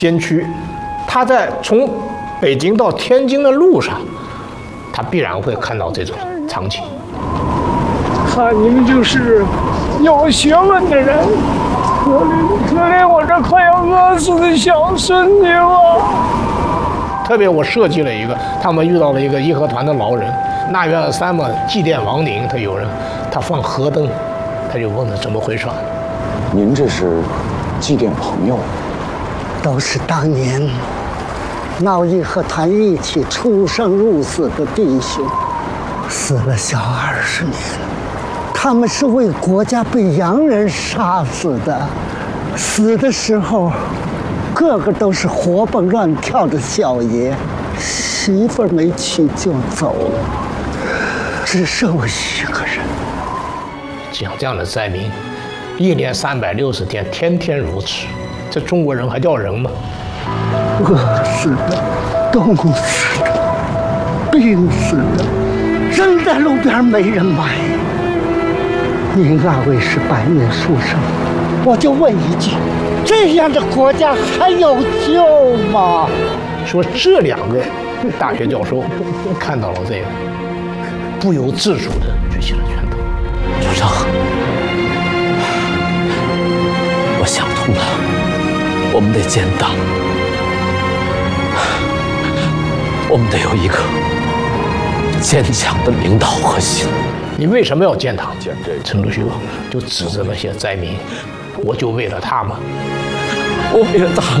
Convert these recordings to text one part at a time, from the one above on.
先驱，他在从北京到天津的路上，他必然会看到这种场景。 看你们就是有学问的人，可怜我这快要饿死的小孙女啊！ 特别我设计了一个，他们遇到了一个义和团的老人，腊月23嘛，祭奠亡灵，他放河灯，他就问了怎么回事。 您这是祭奠朋友？ 都是当年闹义和团一起出生入死的弟兄，死了小20年。他们是为国家被洋人杀死的，死的时候个个都是活蹦乱跳的小爷，媳妇儿没娶就走了，只剩我一个人。 像这样的灾民，1年360天，天天如此，这中国人还叫人吗？ 饿死的，冻死的，病死的，扔在路边没人买。您2位是白面书生，我就问一句，这样的国家还有救吗？ 说这2个大学教授看到了这个，不由自主地举起了拳头。 主上，我想通了，我们得建党，我们得有一个坚强的领导核心。 你为什么要建党？陈独秀就指着那些灾民，我就为了他们， 我为了他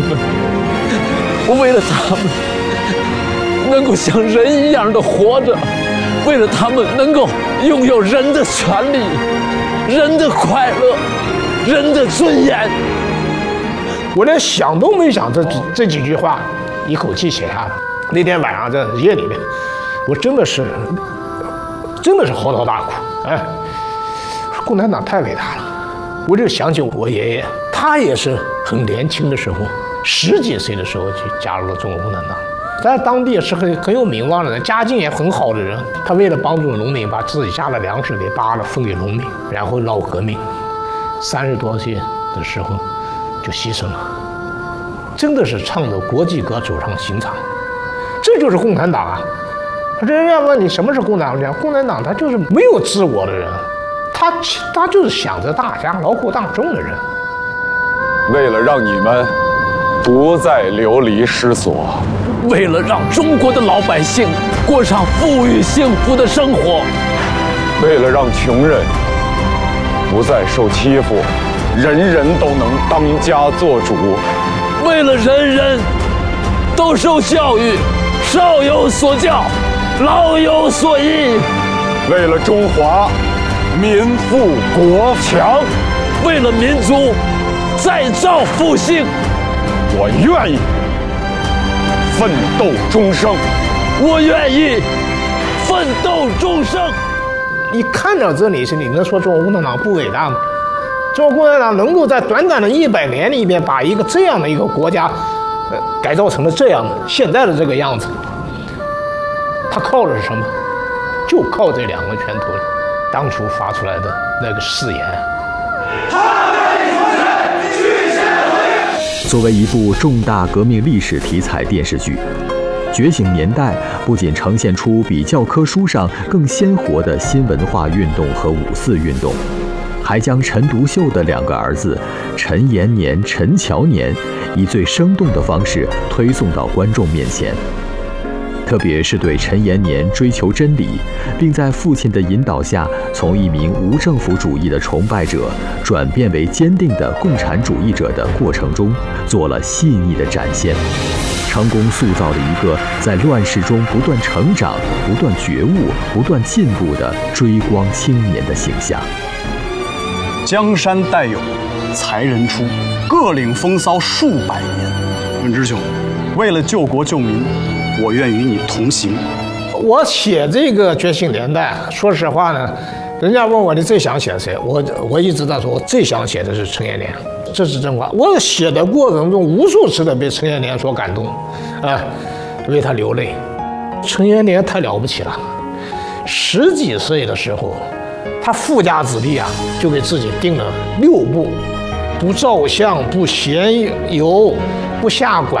们能够像人一样的活着，为了他们能够拥有人的权利、人的快乐、人的尊严。 我连想都没想，这几句话一口气写下来。那天晚上在夜里面，我真的是嚎啕大哭。哎，共产党太伟大了！我就想起我爷爷，他也是很年轻的时候，10几岁的时候就加入了中国共产党，在当地也是很有名望的人，家境也很好的人。他为了帮助农民，把自己家的粮食给扒了分给农民，然后闹革命，30多岁的时候就牺牲了。真的是唱着国际歌走上刑场，这就是共产党啊！人家问你什么是共产党？共产党他就是没有自我的人，他就是想着大家劳苦大众的人。 为了让你们不再流离失所， 为了让中国的老百姓过上富裕幸福的生活， 为了让穷人不再受欺负，人人都能当家作主， 为了人人都受教育，少有所教，老有所依， 为了中华民富国强， 为了民族再造复兴， 我愿意奋斗终生。 我愿意奋斗终生。 你看到这里，你能说中国共产党不伟大吗？中国共产党能够在短短的100年里面，把一个这样的一个国家，改造成了这样的现在的这个样子，他靠的是什么？就靠这2个拳头当初发出来的那个誓言。 作为一部重大革命历史题材电视剧，《觉醒年代》不仅呈现出比教科书上更鲜活的新文化运动和5四运动，还将陈独秀的2个儿子陈延年、陈乔年以最生动的方式推送到观众面前。特别是对陈延年追求真理，并在父亲的引导下，从一名无政府主义的崇拜者转变为坚定的共产主义者的过程中，做了细腻的展现，成功塑造了一个在乱世中不断成长、不断觉悟、不断进步的追光青年的形象。 江山代有才人出，各领风骚数百年。文之兄，为了救国救民，我愿与你同行。 我写这个《觉醒年代》，说实话呢，人家问我你最想写谁，我一直在说，我最想写的是陈延年，这是真话。我写的过程中，无数次的被陈延年所感动，为他流泪。陈延年太了不起了，10几岁的时候，他富家子弟啊，就给自己定了6部不照相，不闲游，不下馆